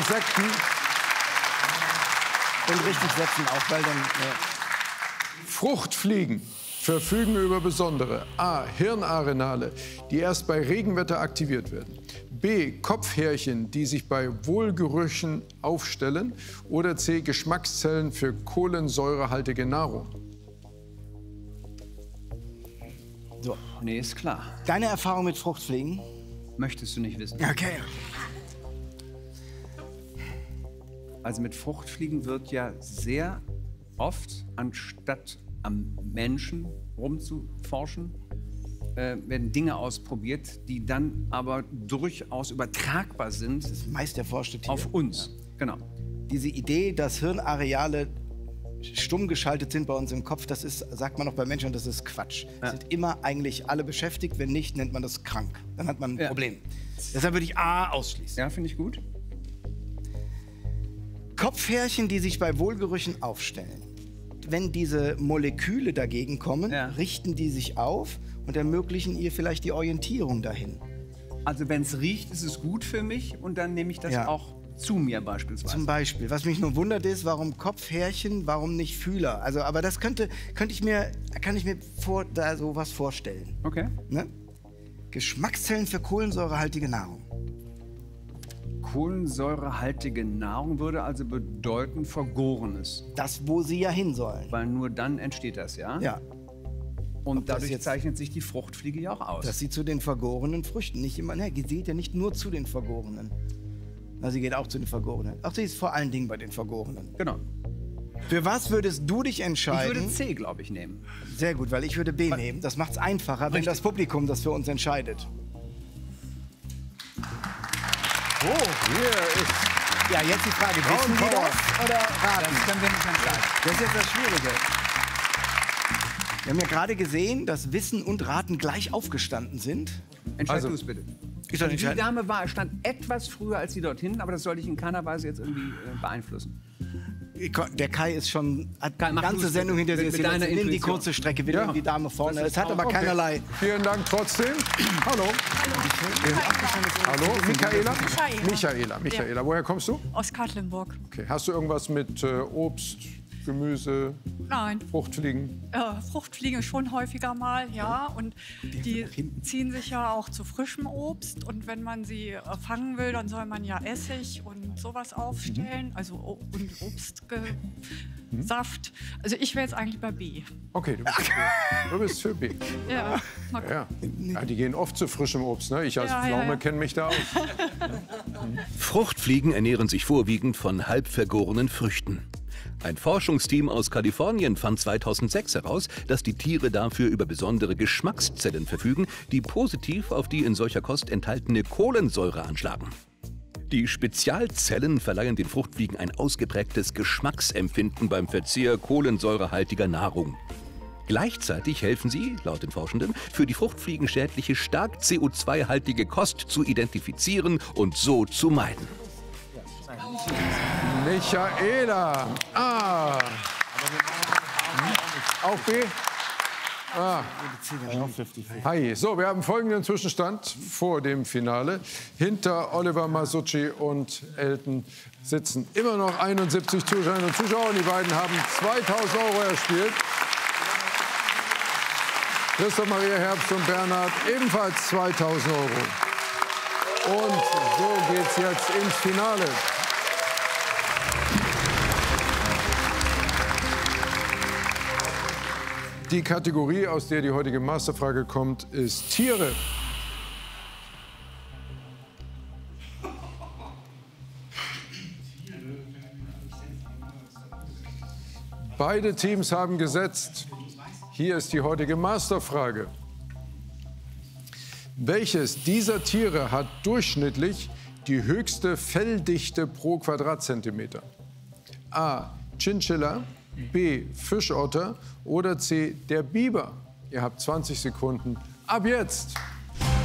Insekten. Und richtig setzen auch, weil dann... Fruchtfliegen verfügen über besondere A. Hirnareale, die erst bei Regenwetter aktiviert werden. B. Kopfhärchen, die sich bei Wohlgerüchen aufstellen. Oder C. Geschmackszellen für kohlensäurehaltige Nahrung. So. Nee, ist klar. Deine Erfahrung mit Fruchtfliegen? Möchtest du nicht wissen. Okay. Also mit Fruchtfliegen wird ja sehr oft, anstatt am Menschen rumzuforschen, werden Dinge ausprobiert, die dann aber durchaus übertragbar sind Das ist meist erforschte Tier. auf uns. Genau. Diese Idee, dass Hirnareale stumm geschaltet sind bei uns im Kopf, das ist, sagt man auch bei Menschen, das ist Quatsch. Sind immer eigentlich alle beschäftigt. Wenn nicht, nennt man das krank. Dann hat man ein Problem. Deshalb würde ich A ausschließen. Ja, finde ich gut. Kopfhärchen, die sich bei Wohlgerüchen aufstellen. Wenn diese Moleküle dagegen kommen, richten die sich auf und ermöglichen ihr vielleicht die Orientierung dahin. Also wenn es riecht, ist es gut für mich und dann nehme ich das auch zu mir beispielsweise. Zum Beispiel. Was mich nur wundert ist, warum Kopfhärchen, warum nicht Fühler? Also, aber das kann ich mir da sowas vorstellen. Okay. Ne? Geschmackszellen für kohlensäurehaltige Nahrung. Kohlensäurehaltige Nahrung würde also bedeuten Vergorenes. Das, wo sie ja hin sollen. Weil nur dann entsteht das, ja? Ja. Und dadurch zeichnet sich die Fruchtfliege ja auch aus. Dass sie zu den vergorenen Früchten nicht immer. Ne, sie geht ja nicht nur zu den Vergorenen. Na, sie geht auch zu den Vergorenen. Ach, sie ist vor allen Dingen bei den Vergorenen. Genau. Für was würdest du dich entscheiden? Ich würde C, glaube ich, nehmen. Sehr gut, weil ich würde B nehmen. Das macht es einfacher, wenn das Publikum das für uns entscheidet. Oh, hier ist... Ja, jetzt die Frage, wissen Sie das oder raten? Das können wir nicht entscheiden. Das ist jetzt das Schwierige. Wir haben ja gerade gesehen, dass Wissen und Raten gleich aufgestanden sind. Entscheid du es bitte. Ich soll Die entscheiden. Dame stand etwas früher als Sie dort hinten, aber das sollte ich in keiner Weise jetzt irgendwie beeinflussen. Der Kai ist schon, hat Kai, die mach ganze du's Sendung bitte. hinter sich. Mit deiner Nimm die Intuition. kurze Strecke, wieder die Dame vorne. Es hat aber Okay. keinerlei... Vielen Dank trotzdem. Hallo. Hallo, Michaela? Michaela. Woher kommst du? Aus Quedlinburg. Okay. Hast du irgendwas mit Obst, Gemüse, Nein, Fruchtfliegen? Fruchtfliegen schon häufiger mal, ja. Und die ziehen sich ja auch zu frischem Obst. Und wenn man sie fangen will, dann soll man ja Essig und sowas aufstellen. Also und Obstsaft. Also ich wäre jetzt eigentlich bei B. Okay, du bist für B. Ja, Ja. Ja, die gehen oft zu frischem Obst. Ne? Ich als Pflaume kenne mich da aus. Fruchtfliegen ernähren sich vorwiegend von halb vergorenen Früchten. Ein Forschungsteam aus Kalifornien fand 2006 heraus, dass die Tiere dafür über besondere Geschmackszellen verfügen, die positiv auf die in solcher Kost enthaltene Kohlensäure anschlagen. Die Spezialzellen verleihen den Fruchtfliegen ein ausgeprägtes Geschmacksempfinden beim Verzehr kohlensäurehaltiger Nahrung. Gleichzeitig helfen sie, laut den Forschenden, für die Fruchtfliegen schädliche, stark CO2-haltige Kost zu identifizieren und so zu meiden. Michaela. Ah. Auch B? Ah. Hi. So, wir haben folgenden Zwischenstand vor dem Finale. Hinter Oliver Masucci und Elton sitzen immer noch 71 Zuschauerinnen und Zuschauer. Die beiden haben 2.000 € erspielt. Christoph Maria Herbst und Bernhard ebenfalls 2.000 €. Und so geht's jetzt ins Finale. Die Kategorie, aus der die heutige Masterfrage kommt, ist Tiere. Beide Teams haben gesetzt. Hier ist die heutige Masterfrage. Welches dieser Tiere hat durchschnittlich die höchste Felldichte pro Quadratzentimeter? A. Chinchilla, B. Fischotter oder C. der Biber? Ihr habt 20 Sekunden. Ab jetzt!